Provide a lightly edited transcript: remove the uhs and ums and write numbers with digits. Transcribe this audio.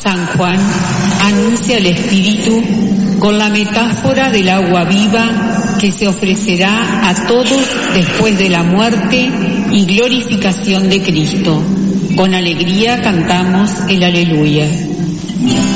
San Juan anuncia el Espíritu con la metáfora del agua viva que se ofrecerá a todos después de la muerte y glorificación de Cristo. Con alegría cantamos el Aleluya.